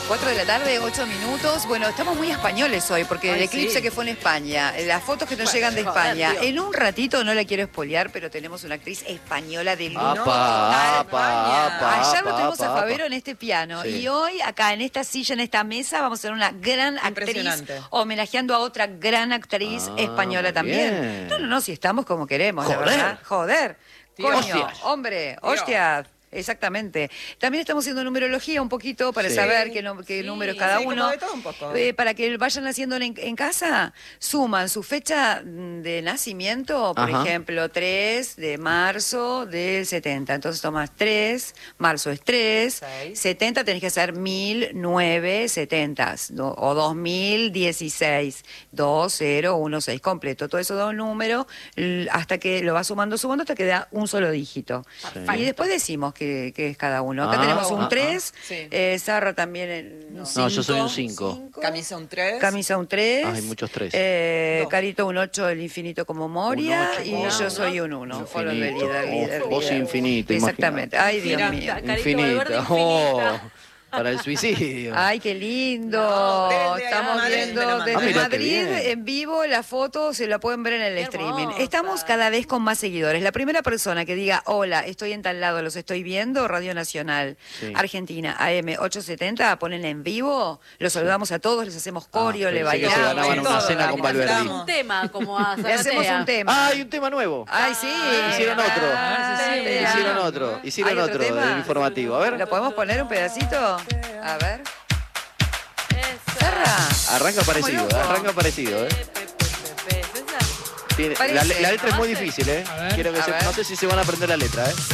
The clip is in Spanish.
4 de la tarde, 8 minutos. Bueno, estamos muy españoles hoy porque el eclipse que fue en España, las fotos que nos llegan de España. En un ratito, no la quiero espolear, pero tenemos una actriz española de lujo. Ayer lo tuvimos a Favero en este piano y hoy acá en esta silla, en esta mesa, vamos a tener una gran actriz homenajeando a otra gran actriz española también. No, si estamos como queremos, la verdad. Joder. Coño, hombre, hostia. Exactamente. También estamos haciendo numerología un poquito para saber qué número es cada uno. Como de todo un poco. Para que vayan haciendo en casa, suman su fecha de nacimiento, por ejemplo, 3 de marzo del 70. Entonces tomas 3, marzo es 3, 70 tenés que hacer 1970 o 2016, 2016 completo. Todo eso da un número hasta que lo vas sumando hasta que da un solo dígito. Y después decimos que es cada uno. Acá tenemos un 3, Sarra también un 5. No, yo soy un 5. Camisa un 3. Camisa un 3. Hay muchos 3. Carito un 8, el infinito como Moria. Y yo soy un 1. Vos infinito, exactamente. Ay, Dios mío. Infinito. Para el suicidio. Ay, qué lindo. Estamos viendo desde Madrid en vivo la foto, se la pueden ver en el streaming. Estamos cada vez con más seguidores. La primera persona que diga, hola, estoy en tal lado, los estoy viendo, Radio Nacional, Argentina, AM 870, ponen en vivo, los saludamos a todos, les hacemos coreo, le bailamos. Que se ganaban una cena con Valverde. Un tema como a le hacemos un tema. Hay un tema nuevo. Ay, sí. Hicieron otro. Hicieron otro del informativo. A ver. ¿Lo podemos poner un pedacito? A ver. Sarra. Arranca parecido, la letra es muy difícil, Quiero que no sé si se van a aprender la letra,